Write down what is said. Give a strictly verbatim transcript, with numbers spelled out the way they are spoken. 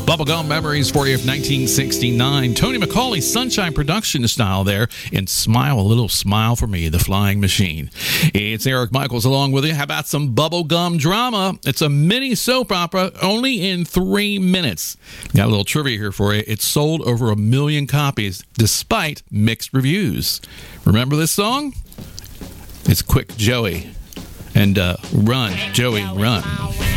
Bubblegum memories for you of nineteen sixty-nine. Tony McCauley, Sunshine production style there, and Smile, a Little Smile for Me, The Flying Machine. It's Eric Michaels along with you. How about some bubblegum drama? It's a mini soap opera, only in three minutes. Got a little trivia here for you. It sold over a million copies despite mixed reviews. Remember this song? It's Quick Joey and uh, Run, Joey, Run.